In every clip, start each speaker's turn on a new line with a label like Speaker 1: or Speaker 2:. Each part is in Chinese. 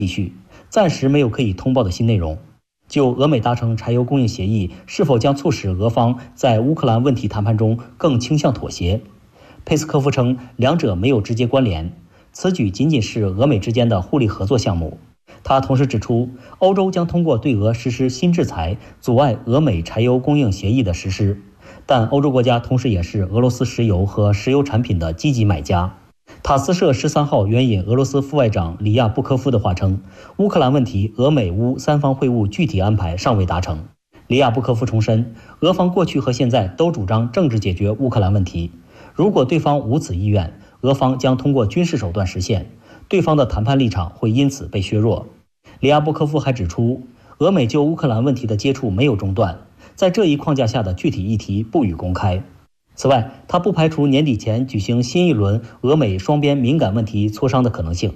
Speaker 1: 继续，暂时没有可以通报的新内容。就俄美达成柴油供应协议是否将促使俄方在乌克兰问题谈判中更倾向妥协，佩斯科夫称两者没有直接关联，此举仅仅是俄美之间的互利合作项目。他同时指出，欧洲将通过对俄实施新制裁，阻碍俄美柴油供应协议的实施，但欧洲国家同时也是俄罗斯石油和石油产品的积极买家。塔斯社13号援引俄罗斯副外长里亚布科夫的话称，乌克兰问题俄美乌三方会晤具体安排尚未达成。里亚布科夫重申，俄方过去和现在都主张政治解决乌克兰问题，如果对方无此意愿，俄方将通过军事手段实现，对方的谈判立场会因此被削弱。里亚布科夫还指出，俄美就乌克兰问题的接触没有中断，在这一框架下的具体议题不予公开。此外，他不排除年底前举行新一轮俄美双边敏感问题磋商的可能性。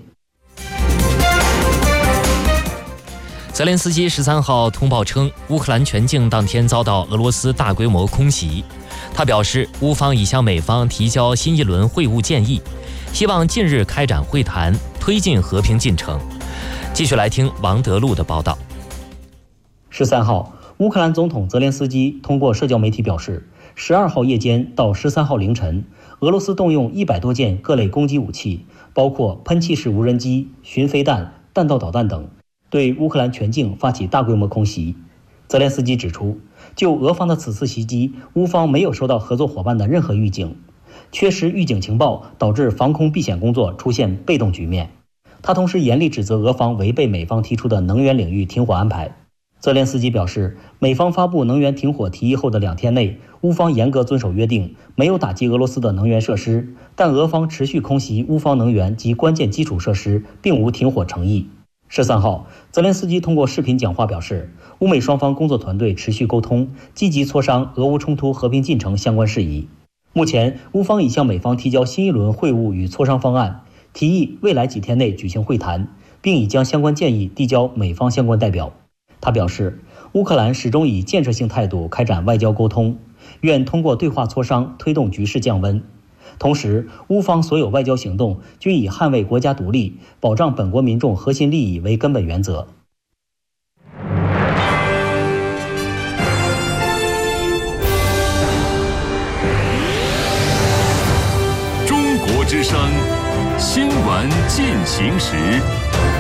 Speaker 2: 泽连斯基13号通报称，乌克兰全境当天遭到俄罗斯大规模空袭。他表示，乌方已向美方提交新一轮会晤建议，希望近日开展会谈，推进和平进程。继续来听王德禄的报道。
Speaker 1: 13号，乌克兰总统泽连斯基通过社交媒体表示，12号夜间到13号凌晨，俄罗斯动用100多件各类攻击武器，包括喷气式无人机、巡飞弹、弹道导弹等，对乌克兰全境发起大规模空袭。泽连斯基指出，就俄方的此次袭击，乌方没有收到合作伙伴的任何预警，缺失预警情报导致防空避险工作出现被动局面。他同时严厉指责俄方违背美方提出的能源领域停火安排。泽连斯基表示，美方发布能源停火提议后的2天内，乌方严格遵守约定，没有打击俄罗斯的能源设施，但俄方持续空袭乌方能源及关键基础设施，并无停火诚意。13号，泽连斯基通过视频讲话表示，乌美双方工作团队持续沟通，积极磋商俄乌冲突和平进程相关事宜。目前，乌方已向美方提交新一轮会晤与磋商方案，提议未来几天内举行会谈，并已将相关建议递交美方相关代表。他表示，乌克兰始终以建设性态度开展外交沟通，愿通过对话磋商推动局势降温。同时，乌方所有外交行动均以捍卫国家独立、保障本国民众核心利益为根本原则。
Speaker 3: 中国之声新闻进行时。